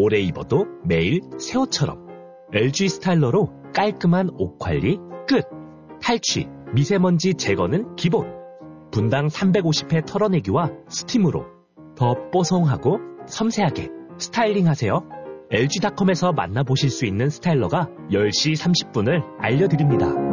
오래 입어도 매일 새 옷처럼. LG 스타일러로 깔끔한 옷 관리 끝. 탈취, 미세먼지 제거는 기본. 분당 350회 털어내기와 스팀으로 더 뽀송하고 섬세하게 스타일링 하세요. LG닷컴에서 만나보실 수 있는 스타일러가 10시 30분을 알려드립니다.